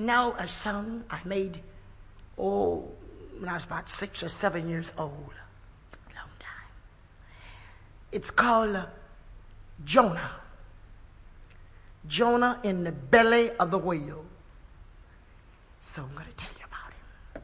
And now a song I made, when I was about 6 or 7 years old. Long time. It's called Jonah. Jonah in the belly of the whale. So I'm going to take